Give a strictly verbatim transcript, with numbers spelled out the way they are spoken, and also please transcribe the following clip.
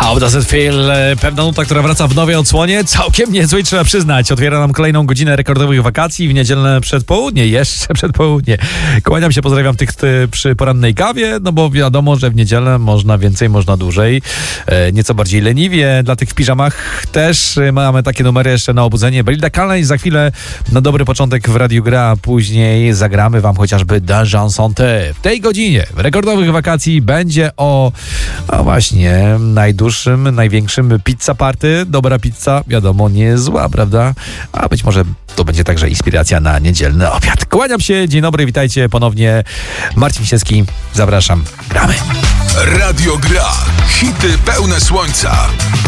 How does it feel? Pewna nuta, która wraca w nowej odsłonie. Całkiem niezłej, trzeba przyznać. Otwiera nam kolejną godzinę rekordowych wakacji w niedzielne przedpołudnie. Jeszcze przedpołudnie. Kłaniam się, pozdrawiam tych ty, przy porannej kawie, no bo wiadomo, że w niedzielę można więcej, można dłużej. E, nieco bardziej leniwie. Dla tych w piżamach też mamy takie numery jeszcze na obudzenie. Belinda Carlisle za chwilę na dobry początek w Radiu Gra, a później zagramy wam chociażby Da Chansanté. W tej godzinie w rekordowych wakacji będzie o, a właśnie, najdłuższym, największym pizza party. Dobra pizza, wiadomo, nie jest zła, prawda? A być może to będzie także inspiracja na niedzielny obiad. Kłaniam się, dzień dobry, witajcie ponownie. Marcin Siecki, zapraszam, gramy. Radio Gra. Hity pełne słońca.